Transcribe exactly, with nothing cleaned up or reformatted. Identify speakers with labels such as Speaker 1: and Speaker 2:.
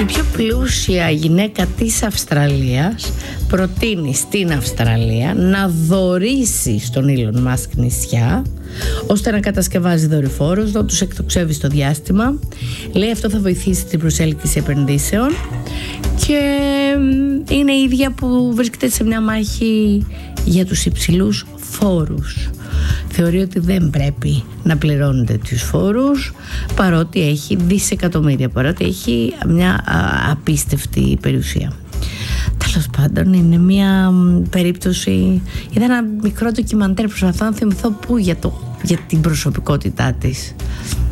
Speaker 1: Η πιο πλούσια γυναίκα της Αυστραλίας προτείνει στην Αυστραλία να δωρήσει στον Elon Musk νησιά, ώστε να κατασκευάζει δορυφόρους, να τους εκτοξεύει στο διάστημα. Λέει αυτό θα βοηθήσει την προσέλκυση επενδύσεων και είναι η ίδια που βρίσκεται σε μια μάχη για τους υψηλούς φόρους. Θεωρεί ότι δεν πρέπει να πληρώνετε τους φόρους, παρότι έχει δισεκατομμύρια, παρότι έχει μια α, απίστευτη περιουσία. Τέλος πάντων, είναι μια περίπτωση. Είδα ένα μικρό ντοκιμαντέρ, προσπαθώ να θυμηθώ πού, για, το, για την προσωπικότητά της.